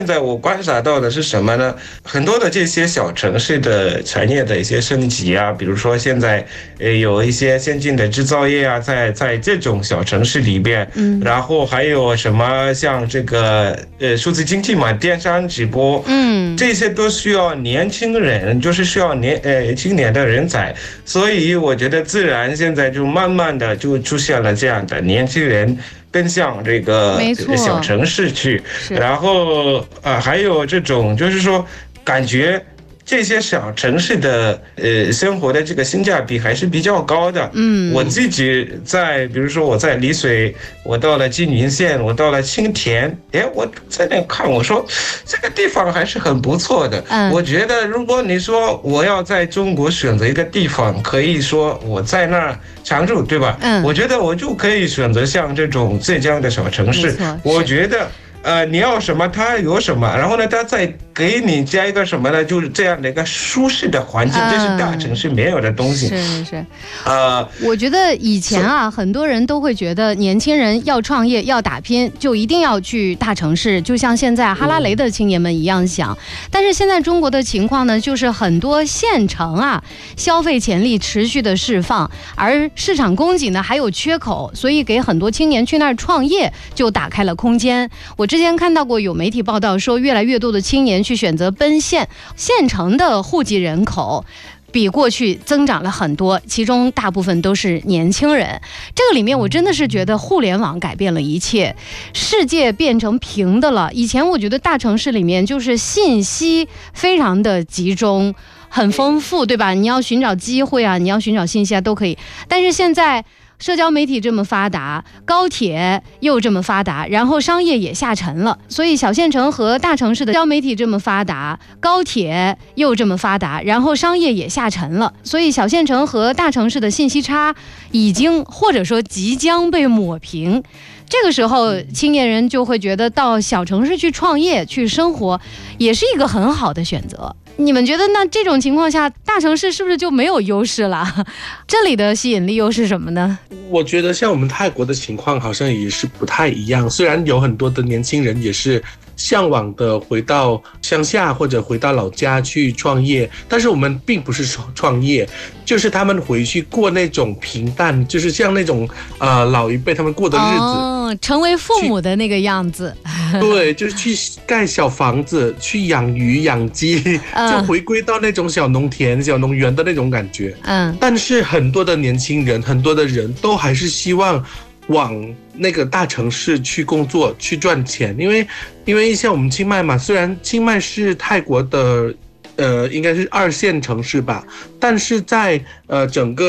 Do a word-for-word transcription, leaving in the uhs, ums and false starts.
现在我观察到的是什么呢？很多的这些小城市的产业的一些升级啊，比如说现在呃有一些先进的制造业啊，在在这种小城市里边， 嗯然后还有什么像这个呃数字经济嘛，电商直播， 嗯， 这些都需要年轻人，就是需要年呃青年的人才，所以我觉得自然现在就慢慢的就出现了这样的年轻人奔向这个没错， 小城市去， 是， 然后呃还有这种就是说感觉。这些小城市的呃生活的这个性价比还是比较高的。 嗯， 我自己在，比如说我在丽水，我到了缙云县，我到了青田，哎，我在那看，我说这个地方还是很不错的。 嗯， 我觉得如果你说我要在中国选择一个地方，可以说我在那儿常住，对吧？ 嗯， 我觉得我就可以选择像这种浙江的小城市。我觉得。呃，你要什么，它有什么，然后呢，它再给你加一个什么呢？就是这样的一个舒适的环境，这是大城市没有的东西。 是是是， 呃， 我觉得以前啊，很多人都会觉得年轻人要创业要打拼，就一定要去大城市，就像现在哈拉雷的青年们一样想。但是现在中国的情况呢，就是很多县城啊，消费潜力持续的释放，而市场供给呢还有缺口，所以给很多青年去那儿创业就打开了空间。我之前看到过有媒体报道说，越来越多的青年去选择奔县，县城的户籍人口比过去增长了很多，其中大部分都是年轻人。这个里面我真的是觉得互联网改变了一切，世界变成平的了。以前我觉得大城市里面就是信息非常的集中，很丰富，对吧？你要寻找机会啊，你要寻找信息啊，都可以。但是现在社交媒体这么发达，高铁又这么发达，然后商业也下沉了，所以小县城和大城市的社交媒体这么发达，高铁又这么发达，然后商业也下沉了，所以小县城和大城市的信息差已经或者说即将被抹平。这个时候，青年人就会觉得到小城市去创业、去生活，也是一个很好的选择。你们觉得那这种情况下，大城市是不是就没有优势了？这里的吸引力又是什么呢？ 我觉得像我们泰国的情况好像也是不太一样，虽然有很多的年轻人也是向往的回到乡下或者回到老家去创业，但是我们并不是创业，就是他们回去过那种平淡，就是像那种呃老一辈他们过的日子， 哦，成为父母的那个样子。 对，就是去盖小房子，去养鱼养鸡， 嗯、 就回归到那种小农田、小农园的那种感觉。 嗯， 但是很多的年轻人，很多的人都还是希望往那个大城市去工作、去赚钱，因为因为像我们清迈嘛，虽然清迈是泰国的呃应该是二线城市吧，但是在呃整个